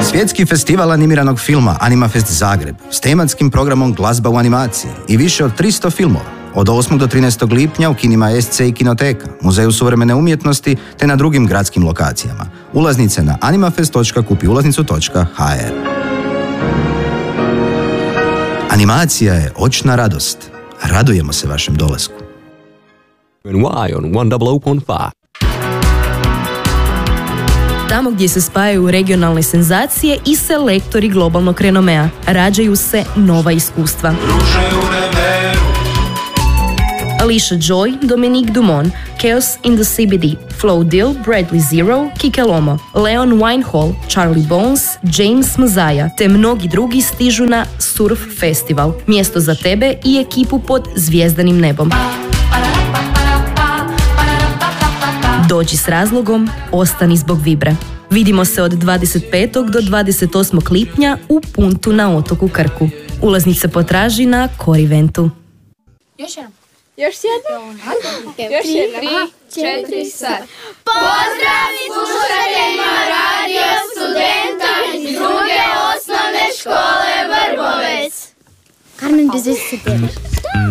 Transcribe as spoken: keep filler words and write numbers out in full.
Svjetski festival animiranog filma Animafest Zagreb s tematskim programom Glazba u animaciji i više od tristo filmova od osmog do trinaestog lipnja u kinima S C i Kinoteka, Muzeju suvremene umjetnosti te na drugim gradskim lokacijama. Ulaznice na animafest točka kupi ulaznicu točka h r. Animacija je očna radost. Radujemo se vašem dolasku. Y on one zero zero point five. Tamo gdje se spajaju regionalne senzacije i selektori globalnog renomea, rađaju se nova iskustva. Alicia Joy, Dominique Dumont, Chaos in the C B D, Flo Dill, Bradley Zero, Kike Lomo, Leon Winehall, Charlie Bones, James Mzaya te mnogi drugi stižu na Surf Festival, mjesto za tebe i ekipu pod zvijezdanim nebom. Dođi s razlogom, ostani zbog Vibre. Vidimo se od dvadeset petog do dvadeset osmog lipnja u Puntu na otoku Krku. Ulaznice potraži na Koriventu. Još jedan. Još jedan? Još jedan. Tri, četiri, sad. Pozdrav slušateljima Radio Studenta iz druge osnovne škole Vrbovec. Carmen, bez veze se